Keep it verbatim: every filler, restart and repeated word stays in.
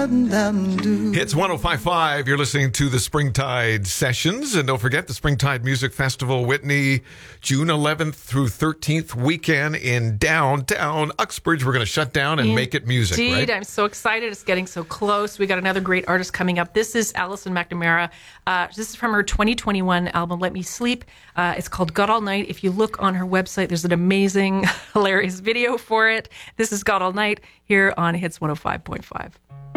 Hits one oh five point five. You're listening to the Springtide Sessions. And don't forget the Springtide Music Festival, Whitney, June eleventh through thirteenth weekend in downtown Uxbridge. We're going to shut down and Indeed. make it music, right? I'm so excited. It's getting so close. We got another great artist coming up. This is Alison McNamara. Uh, this is from her twenty twenty-one album, Let Me Sleep. Uh, it's called God All Night. If you look on her website, there's an amazing, hilarious video for it. This is God All Night here on Hits one oh five point five.